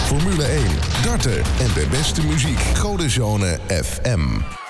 Formule 1, darten en de beste muziek. Godezone FM.